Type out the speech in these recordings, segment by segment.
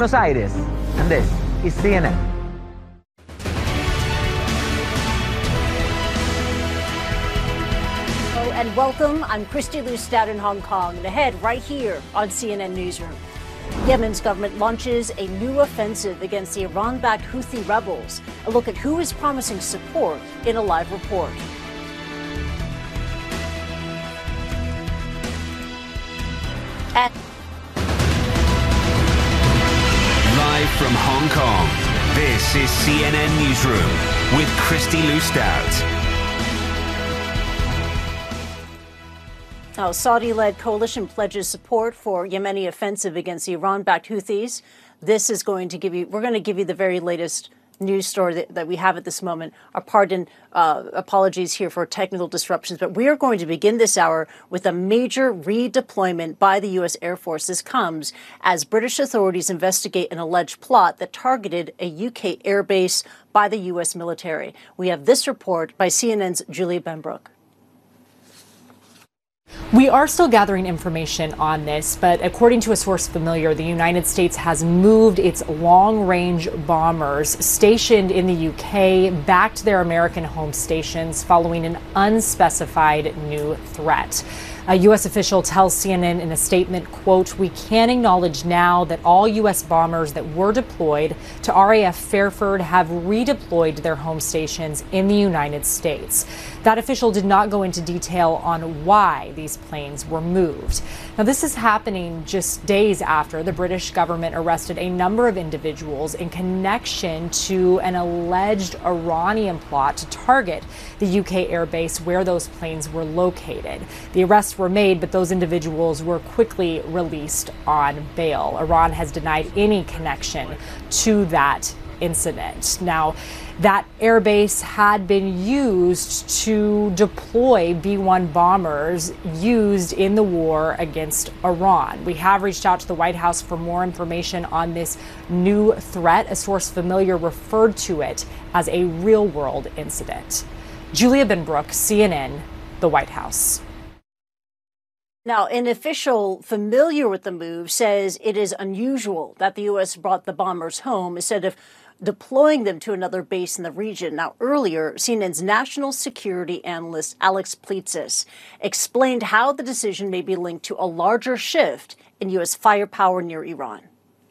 Buenos Aires, and this is CNN. Hello and welcome. I'm Christy Lu Stout in Hong Kong, and ahead right here on CNN Newsroom. Yemen's government launches a new offensive against the Iran-backed Houthi rebels. A look at who is promising support in a live report. Live from Hong Kong, this is CNN Newsroom with Christy Lu Stout. Now, Saudi-led coalition pledges support for Yemeni offensive against the Iran-backed Houthis. This is going to give you, we're going to give you the very latest news story that we have at this moment. Apologies here for technical disruptions, but we are going to begin this hour with a major redeployment by the U.S. Air Force. This comes as British authorities investigate an alleged plot that targeted a UK airbase by the U.S. military. We have this report by CNN's Julia Benbrook. We are still gathering information on this, but according to a source familiar, the United States has moved its long-range bombers stationed in the UK back to their American home stations following an unspecified new threat. A U.S. official tells CNN in a statement, quote, "We can acknowledge now that all U.S. bombers that were deployed to RAF Fairford have redeployed to their home stations in the United States." That official did not go into detail on why these planes were moved. Now, this is happening just days after the British government arrested a number of individuals in connection to an alleged Iranian plot to target the UK airbase where those planes were located. The arrests were made, but those individuals were quickly released on bail. Iran has denied any connection to that incident. Now, that airbase had been used to deploy B-1 bombers used in the war against Iran. We have reached out to the White House for more information on this new threat. A source familiar referred to it as a real-world incident. Julia Benbrook, CNN, the White House. Now, an official familiar with the move says it is unusual that the U.S. brought the bombers home instead of deploying them to another base in the region. Now, earlier, CNN's national security analyst Alex Plitzis explained how the decision may be linked to a larger shift in U.S. firepower near Iran.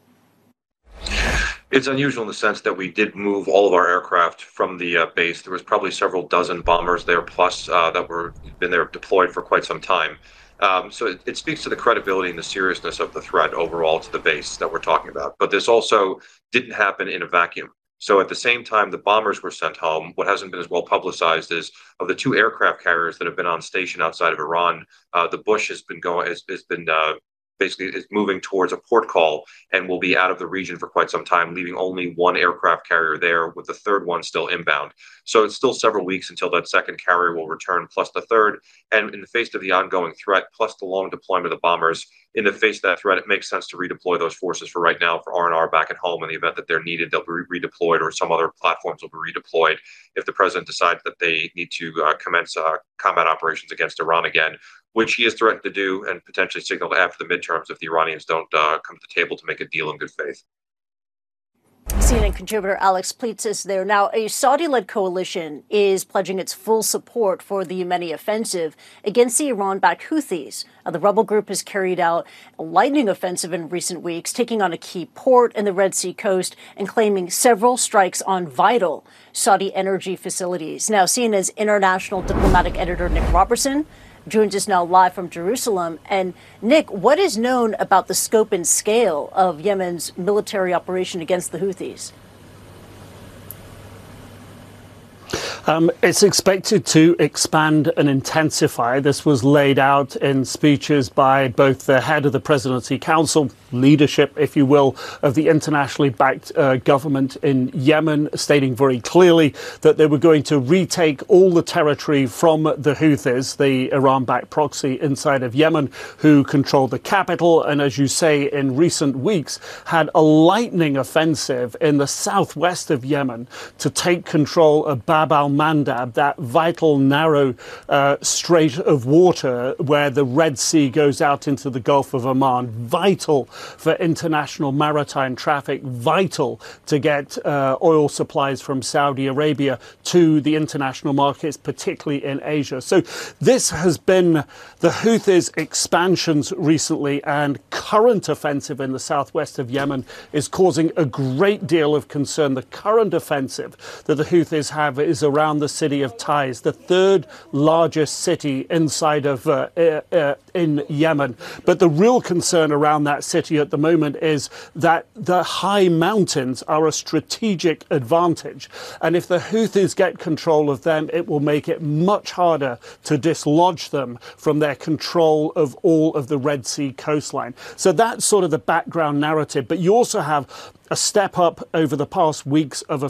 It's unusual in the sense that we did move all of our aircraft from the base. There was probably several dozen bombers there plus that were been there deployed for quite some time. So it speaks to the credibility and the seriousness of the threat overall to the base that we're talking about. But this also didn't happen in a vacuum. So at the same time the bombers were sent home, what hasn't been as well publicized is of the two aircraft carriers that have been on station outside of Iran, the Bush has been basically is moving towards a port call and will be out of the region for quite some time, leaving only one aircraft carrier there with the third one still inbound. So it's still several weeks until that second carrier will return, plus the third. And in the face of the ongoing threat, plus the long deployment of the bombers, in the face of that threat, it makes sense to redeploy those forces for right now for R&R back at home. In the event that they're needed, they'll be redeployed, or some other platforms will be redeployed if the president decides that they need to commence combat operations against Iran again, which he has threatened to do and potentially signaled after the midterms if the Iranians don't come to the table to make a deal in good faith. CNN contributor Alex Plitzis there. Now, a Saudi-led coalition is pledging its full support for the Yemeni offensive against the Iran-backed Houthis. The rebel group has carried out a lightning offensive in recent weeks, taking on a key port in the Red Sea coast and claiming several strikes on vital Saudi energy facilities. Now, CNN's international diplomatic editor Nick Robertson joins us now live from Jerusalem. And Nick, what is known about the scope and scale of Yemen's military operation against the Houthis? It's expected to expand and intensify. This was laid out in speeches by both the head of the Presidency Council, leadership, if you will, of the internationally backed government in Yemen, stating very clearly that they were going to retake all the territory from the Houthis, the Iran-backed proxy inside of Yemen, who control the capital, and as you say, in recent weeks, had a lightning offensive in the southwest of Yemen to take control of Bab al-Mandab, that vital narrow strait of water where the Red Sea goes out into the Gulf of Oman, vital for international maritime traffic, vital to get oil supplies from Saudi Arabia to the international markets, particularly in Asia. So this has been the Houthis' expansions recently, and current offensive in the southwest of Yemen is causing a great deal of concern. The current offensive that the Houthis have is around the city of Taiz, the third largest city inside of in Yemen. But the real concern around that city at the moment is that the high mountains are a strategic advantage. And if the Houthis get control of them, it will make it much harder to dislodge them from their control of all of the Red Sea coastline. So that's sort of the background narrative. But you also have a step up over the past weeks of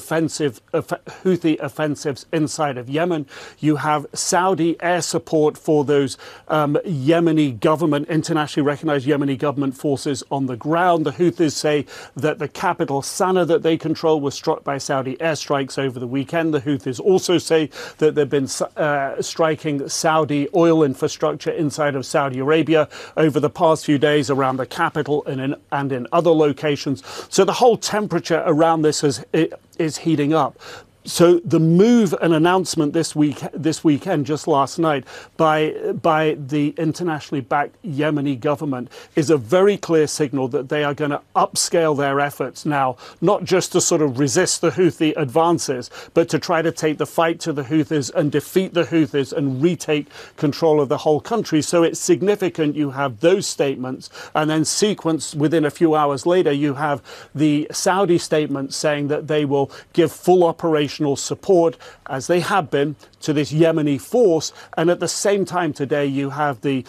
Houthi offensives inside of Yemen. You have Saudi air support for those Yemeni government, internationally recognized Yemeni government forces on the ground. The Houthis say that the capital Sana'a that they control was struck by Saudi airstrikes over the weekend. The Houthis also say that they've been striking Saudi oil infrastructure inside of Saudi Arabia over the past few days around the capital and in other locations. So the whole temperature around this is heating up. So the move and announcement this weekend, just last night, by the internationally backed Yemeni government is a very clear signal that they are going to upscale their efforts now, not just to sort of resist the Houthi advances, but to try to take the fight to the Houthis and defeat the Houthis and retake control of the whole country. So it's significant you have those statements, and then sequenced within a few hours later, you have the Saudi statement saying that they will give full operational support, as they have been, to this Yemeni force. And at the same time today, you have the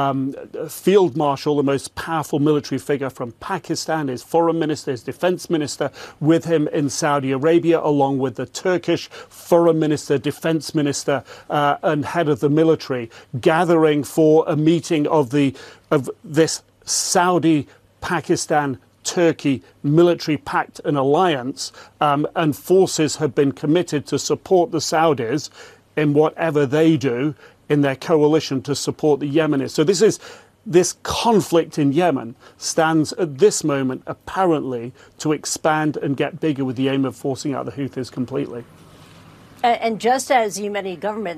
field marshal, the most powerful military figure from Pakistan, his foreign minister, his defense minister, with him in Saudi Arabia, along with the Turkish foreign minister, defense minister, and head of the military, gathering for a meeting of this Saudi-Pakistan Turkey military pact and alliance, and forces have been committed to support the Saudis in whatever they do in their coalition to support the Yemenis. So this conflict in Yemen stands at this moment apparently to expand and get bigger with the aim of forcing out the Houthis completely. And just as Yemeni government